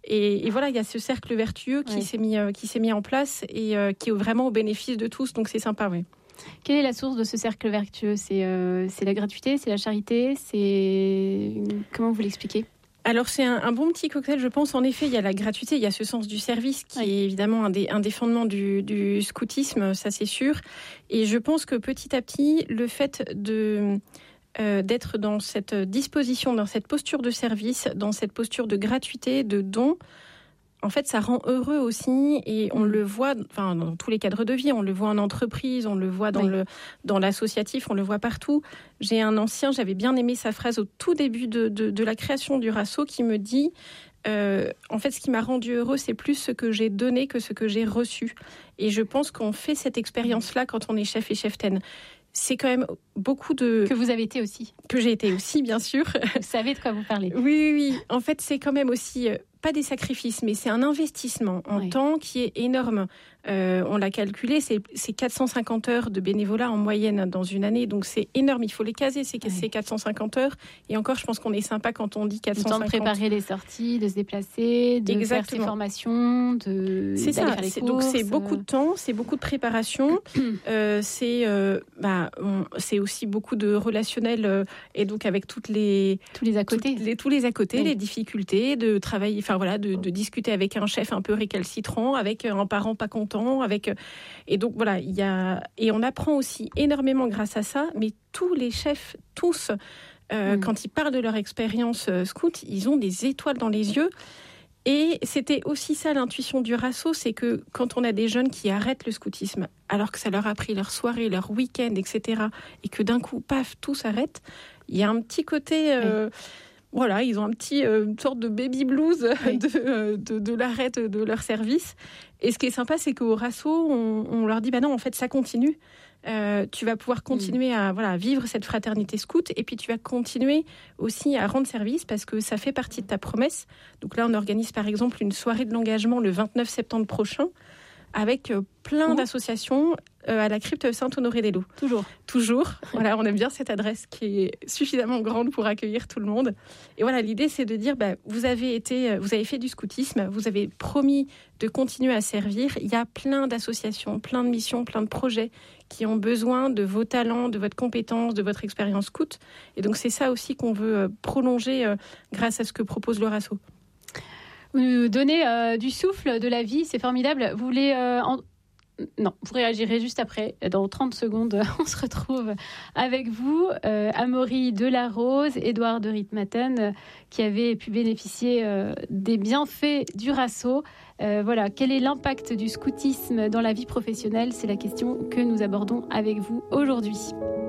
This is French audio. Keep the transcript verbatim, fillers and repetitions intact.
Et, et voilà, il y a ce cercle vertueux qui, ouais. s'est, mis, euh, qui s'est mis en place et euh, qui est vraiment au bénéfice de tous. Donc, c'est sympa, oui. Quelle est la source de ce cercle vertueux ? C'est, euh, c'est la gratuité, c'est la charité, c'est... Comment vous l'expliquez ? Alors, c'est un, un bon petit cocktail, je pense. En effet, il y a la gratuité, il y a ce sens du service qui oui. est évidemment un des, un des fondements du, du scoutisme, ça c'est sûr. Et je pense que petit à petit, le fait de, euh, d'être dans cette disposition, dans cette posture de service, dans cette posture de gratuité, de don, en fait, ça rend heureux aussi et on le voit enfin, dans tous les cadres de vie. On le voit en entreprise, on le voit dans, oui. le, dans l'associatif, on le voit partout. J'ai un ancien, j'avais bien aimé sa phrase au tout début de, de, de la création du Rasso qui me dit euh, « En fait, ce qui m'a rendu heureux, c'est plus ce que j'ai donné que ce que j'ai reçu. » Et je pense qu'on fait cette expérience-là quand on est chef et cheftaine. C'est quand même beaucoup de... Que vous avez été aussi. Que j'ai été aussi, bien sûr. Vous savez de quoi vous parlez. Oui, oui, oui. En fait, c'est quand même aussi... Euh, pas des sacrifices, mais c'est un investissement en oui. temps qui est énorme. Euh, on l'a calculé, c'est, c'est quatre cent cinquante heures de bénévolat en moyenne dans une année, donc c'est énorme. Il faut les caser, ces, oui. ces quatre cent cinquante heures. Et encore, je pense qu'on est sympa quand on dit quatre cent cinquante. Le temps de préparer les sorties, de se déplacer, de Exactement. faire ses formations, de c'est d'aller ça. faire les c'est, courses. Donc c'est beaucoup de temps, c'est beaucoup de préparation. euh, c'est, euh, bah, on, c'est aussi beaucoup de relationnel euh, et donc avec toutes les tous les à côté, les, tous les à côté, oui. les difficultés de travailler. Enfin voilà, de, de discuter avec un chef un peu récalcitrant, avec un parent pas content, avec et donc voilà, il y a et on apprend aussi énormément grâce à ça. Mais tous les chefs, tous, euh, mmh. quand ils parlent de leur expérience euh, scout, ils ont des étoiles dans les yeux. Et c'était aussi ça l'intuition du Rasso, c'est que quand on a des jeunes qui arrêtent le scoutisme, alors que ça leur a pris leur soirée, leur week-end, et cetera, et que d'un coup, paf, tout s'arrête, il y a un petit côté. Euh, oui. Voilà, ils ont un petit, euh, une sorte de baby blues oui. de, euh, de, de l'arrêt de, de leur service. Et ce qui est sympa, c'est qu'au Rasso, on, on leur dit, bah non, en fait, ça continue. Euh, tu vas pouvoir continuer mmh. à voilà, vivre cette fraternité scout et puis tu vas continuer aussi à rendre service parce que ça fait partie de ta promesse. Donc là, on organise par exemple une soirée de l'engagement le vingt-neuf septembre prochain avec euh, plein mmh. d'associations euh, à la crypte Saint-Honoré-des-Loups. Toujours. Toujours. Voilà, on aime bien cette adresse qui est suffisamment grande pour accueillir tout le monde. Et voilà, l'idée, c'est de dire, bah, vous avez été, vous avez fait du scoutisme, vous avez promis de continuer à servir. Il y a plein d'associations, plein de missions, plein de projets qui ont besoin de vos talents, de votre compétence, de votre expérience scout. Et donc, c'est ça aussi qu'on veut euh, prolonger euh, grâce à ce que propose le Rasso. Vous nous donnez euh, du souffle, de la vie, c'est formidable. Vous voulez... Euh, en... Non, vous réagirez juste après. Dans trente secondes, on se retrouve avec vous. Euh, Amaury Delarose, Édouard de Ritmaten, euh, qui avait pu bénéficier euh, des bienfaits du Rasso. Euh, voilà, quel est l'impact du scoutisme dans la vie professionnelle ? C'est la question que nous abordons avec vous aujourd'hui.